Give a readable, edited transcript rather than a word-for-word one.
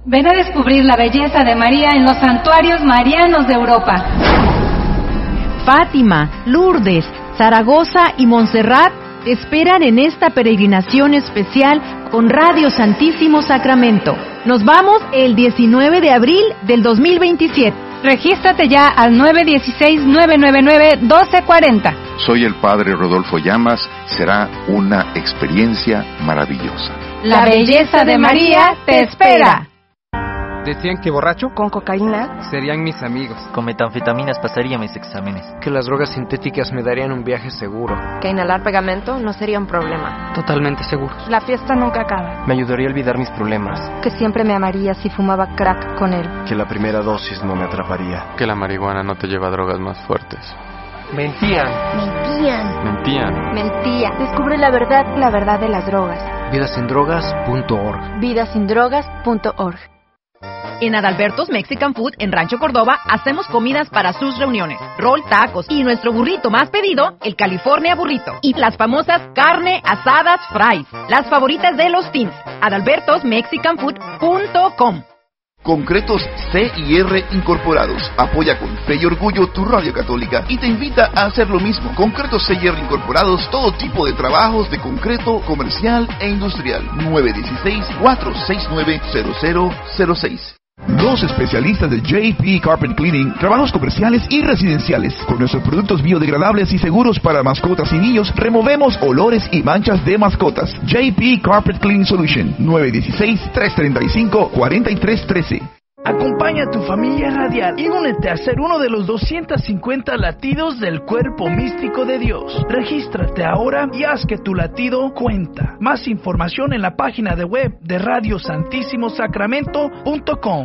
Ven a descubrir la belleza de María en los santuarios marianos de Europa. Fátima, Lourdes, Zaragoza y Montserrat te esperan en esta peregrinación especial con Radio Santísimo Sacramento. Nos vamos el 19 de abril del 2027. Regístrate ya al 916-999-1240. Soy el Padre Rodolfo Llamas. Será una experiencia maravillosa. La belleza de María te espera. Decían que borracho con cocaína serían mis amigos. Con metanfetaminas pasaría mis exámenes. Que las drogas sintéticas me darían un viaje seguro. Que inhalar pegamento no sería un problema. Totalmente seguros. La fiesta nunca acaba. Me ayudaría a olvidar mis problemas. Que siempre me amaría si fumaba crack con él. Que la primera dosis no me atraparía. Que la marihuana no te lleva a drogas más fuertes. Mentían. Descubre la verdad de las drogas. Vidasindrogas.org. Vidasindrogas.org. En Adalberto's Mexican Food en Rancho Córdoba hacemos comidas para sus reuniones, rol, tacos y nuestro burrito más pedido, el California Burrito, y las famosas carne asadas fries, las favoritas de los teens. adalbertosmexicanfood.com. Concretos C&R Incorporados apoya con fe y orgullo tu radio católica y te invita a hacer lo mismo. Concretos C&R Incorporados, todo tipo de trabajos de concreto comercial e industrial. 916-469-0006. Los especialistas de JP Carpet Cleaning, trabajos comerciales y residenciales. Con nuestros productos biodegradables y seguros para mascotas y niños, removemos olores y manchas de mascotas. JP Carpet Cleaning Solution, 916-335-4313. Acompaña a tu familia radial y únete a ser uno de los 250 latidos del cuerpo místico de Dios. Regístrate ahora y haz que tu latido cuenta. Más información en la página de web de radiosantissimosacramento.com.